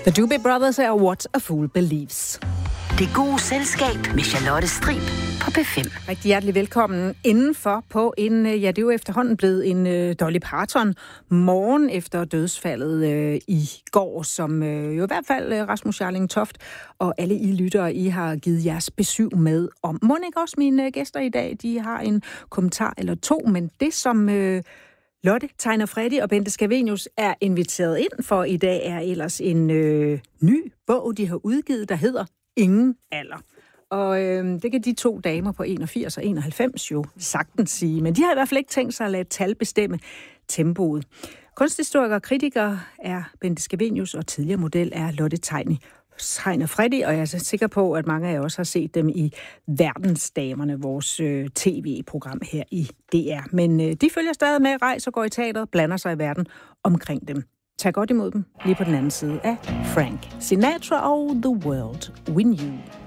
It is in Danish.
The Doobie Brothers er What a Fool Believes. Det gode selskab med Charlotte Strib på P5. Rigtig hjertelig velkommen indenfor på en, det er jo efterhånden blevet en Dolly Parton morgen efter dødsfaldet i går, som jo i hvert fald Rasmus Jarling Toft og alle I lyttere, I har givet jeres besøg med om. Må ikke også mine gæster i dag, de har en kommentar eller to, men det som Lotte Tegner Freddy og Bente Scavenius er inviteret ind for i dag, er ellers en ny bog, de har udgivet, der hedder Ingen alder. Og det kan de to damer på 81 og 91 jo sagtens sige. Men de har i hvert fald ikke tænkt sig at lade tal bestemme tempoet. Kunsthistoriker og kritiker er Bente Scavenius, og tidligere model er Lotte Tegner Freddy. Og jeg er så sikker på, at mange af jer også har set dem i Verdensdamerne, vores tv-program her i DR. Men de følger stadig med, rejser, går i teateret, blander sig i verden omkring dem. Tag godt imod dem lige på den anden side af Frank Sinatra og The World We Knew.